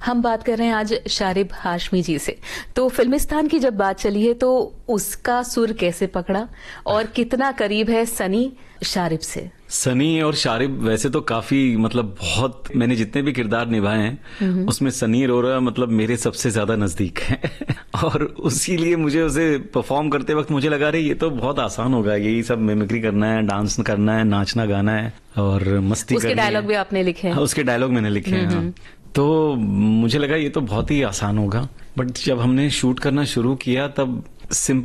हम बात कर रहे हैं आज शारिब हाशमी जी से। तो फिल्मिस्तान की जब बात चली है तो उसका सुर कैसे पकड़ा और कितना करीब है सनी शारिब से? सनी और शारिब वैसे तो काफी बहुत मैंने जितने भी किरदार निभाए हैं उसमें सनी अरोरा मेरे सबसे ज्यादा नजदीक है और उसी लिए मुझे उसे परफॉर्म करते वक्त मुझे लगा रही ये तो बहुत आसान होगा, यही सब मिमिक्री करना है, डांस करना है, नाचना गाना है और मस्ती करनी है। उसके डायलॉग भी आपने लिखे हैं? उसके डायलॉग मैंने लिखे हैं। तो मुझे लगा ये तो बहुत ही आसान होगा, बट जब हमने शूट करना शुरू किया तब